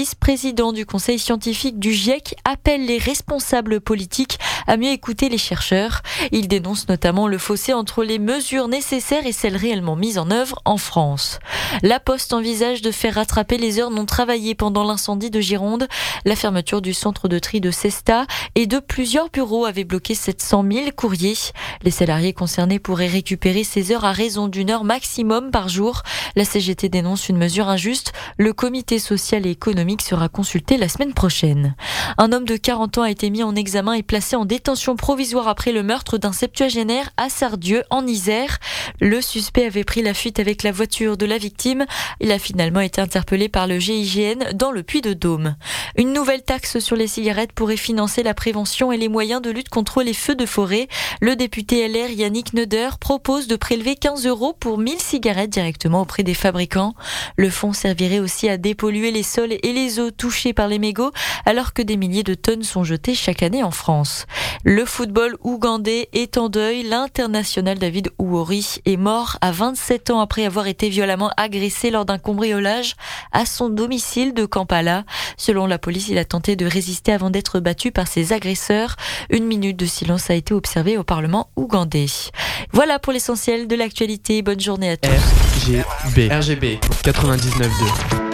vice-président du conseil scientifique du GIEC, appelle les responsables politiques à mieux écouter les chercheurs. Il dénonce notamment le fossé entre les mesures nécessaires et celles réellement mises en œuvre en France. La Poste envisage de faire rattraper les heures non travaillées pendant l'incendie de Gironde. La fermeture du centre de tri de Cesta et de plusieurs bureaux avait bloqué 700 000 courriers. Les salariés concernés pourraient récupérer ces heures à raison d'1 heure maximum par jour. La CGT dénonce une mesure injuste. Le comité social et économique sera consulté la semaine prochaine. Un homme de 40 ans a été mis en examen et placé en détention provisoire après le meurtre d'un septuagénaire à Sardieu, en Isère. Le suspect avait pris la fuite avec la voiture de la victime. Il a finalement été interpellé par le GIGN dans le Puy-de-Dôme. Une nouvelle taxe sur les cigarettes pourrait financer la prévention et les moyens de lutte contre les feux de forêt. Le député LR Yannick Neuder propose de prélever 15 € pour 1000 cigarettes directement auprès des fabricants. Le fonds servirait aussi à dépolluer les sols et les eaux touchées par les mégots, alors que des milliers de tonnes sont jetées chaque année en France. Le football ougandais est en deuil. L'international David Ouori est mort à 27 ans après avoir été violemment agressé lors d'un cambriolage à son domicile de Kampala. Selon la police, il a tenté de résister avant d'être battu par ses agresseurs. 1 minute de silence a été observée au Parlement ougandais. Voilà pour l'essentiel de l'actualité. Bonne journée à tous. RGB 99.2